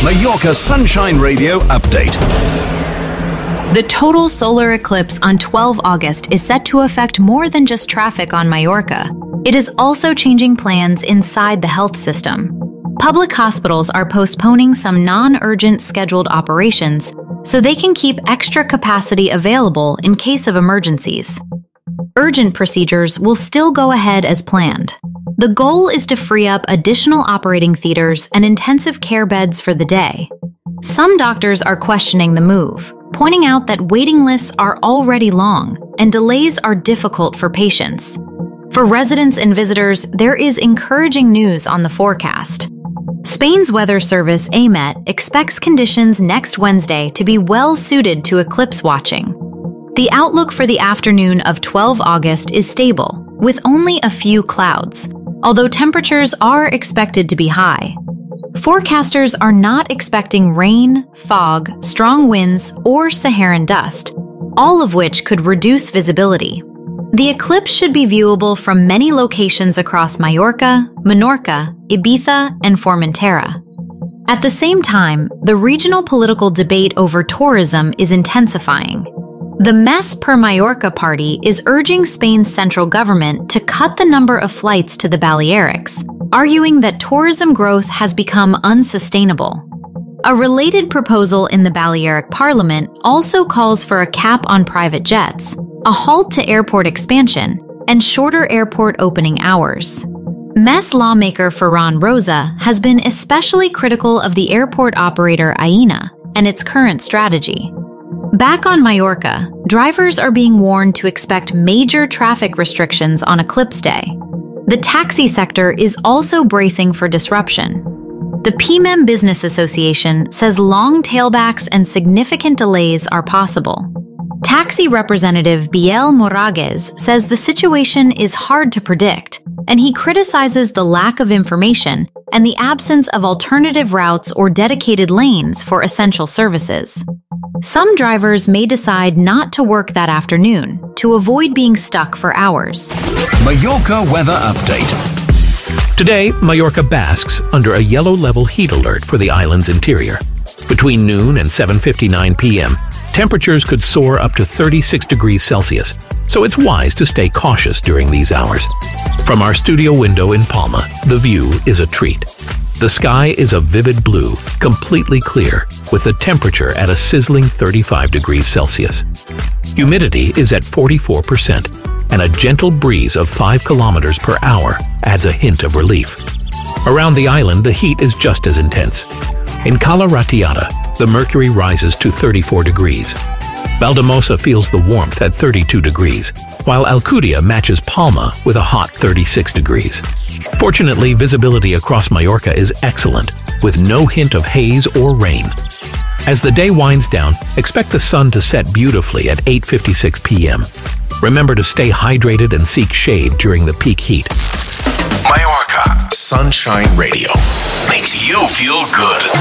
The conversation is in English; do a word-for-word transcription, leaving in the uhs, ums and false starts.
Mallorca Sunshine Radio update. The total solar eclipse on the twelfth of August is set to affect more than just traffic on Mallorca. It is also changing plans inside the health system. Public hospitals are postponing some non-urgent scheduled operations so they can keep extra capacity available in case of emergencies. Urgent procedures will still go ahead as planned. The goal is to free up additional operating theaters and intensive care beds for the day. Some doctors are questioning the move, pointing out that waiting lists are already long and delays are difficult for patients. For residents and visitors, there is encouraging news on the forecast. Spain's weather service A M E T expects conditions next Wednesday to be well suited to eclipse watching. The outlook for the afternoon of the twelfth of August is stable, with only a few clouds, although temperatures are expected to be high. Forecasters are not expecting rain, fog, strong winds, or Saharan dust, all of which could reduce visibility. The eclipse should be viewable from many locations across Mallorca, Menorca, Ibiza, and Formentera. At the same time, the regional political debate over tourism is intensifying. The Més per Mallorca party is urging Spain's central government to cut the number of flights to the Balearics, arguing that tourism growth has become unsustainable. A related proposal in the Balearic Parliament also calls for a cap on private jets, a halt to airport expansion, and shorter airport opening hours. Més lawmaker Ferran Rosa has been especially critical of the airport operator Aena and its current strategy. Back on Mallorca, drivers are being warned to expect major traffic restrictions on Eclipse Day. The taxi sector is also bracing for disruption. The P M E M Business Association says long tailbacks and significant delays are possible. Taxi representative Biel Moraguez says the situation is hard to predict, and he criticizes the lack of information and the absence of alternative routes or dedicated lanes for essential services. Some drivers may decide not to work that afternoon to avoid being stuck for hours. Mallorca weather update. Today, Mallorca basks under a yellow level heat alert for the island's interior. Between noon and seven fifty-nine p m, temperatures could soar up to thirty-six degrees Celsius, so it's wise to stay cautious during these hours. From our studio window in Palma, the view is a treat. The sky is a vivid blue, completely clear, with the temperature at a sizzling thirty-five degrees Celsius. Humidity is at forty-four percent, and a gentle breeze of five kilometers per hour adds a hint of relief. Around the island, the heat is just as intense. In Cala Ratllada, the mercury rises to thirty-four degrees. Valdemosa feels the warmth at thirty-two degrees, while Alcudia matches Palma with a hot thirty-six degrees. Fortunately, visibility across Mallorca is excellent, with no hint of haze or rain. As the day winds down, expect the sun to set beautifully at eight fifty-six p m Remember to stay hydrated and seek shade during the peak heat. Mallorca Sunshine Radio makes you feel good.